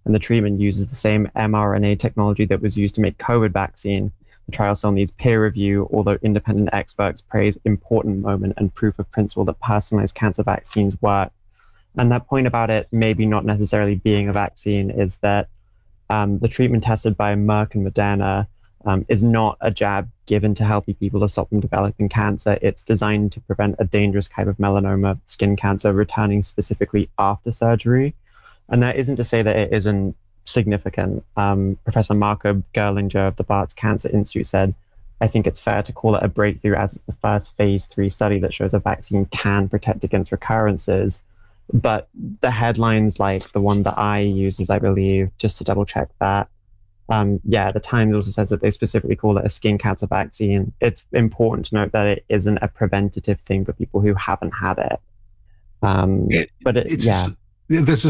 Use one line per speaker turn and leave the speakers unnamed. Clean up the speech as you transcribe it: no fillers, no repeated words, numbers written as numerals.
and the treatment uses the same mRNA technology that was used to make COVID vaccine. The trial still needs peer review, although independent experts praise important moment and proof of principle that personalized cancer vaccines work. And that point about it maybe not necessarily being a vaccine is that the treatment tested by Merck and Moderna is not a jab given to healthy people to stop them developing cancer. It's designed to prevent a dangerous type of melanoma, skin cancer, returning specifically after surgery. And that isn't to say that it isn't significant. Professor Marco Gerlinger of the Barts Cancer Institute said, I think it's fair to call it a breakthrough as it's the first phase 3 study that shows a vaccine can protect against recurrences. But the headlines like the one that I uses, I believe, just to double check that, the Times also says that they specifically call it a skin cancer vaccine. It's important to note that it isn't a preventative thing for people who haven't had it.
It,
But
it's
yeah.
just, this is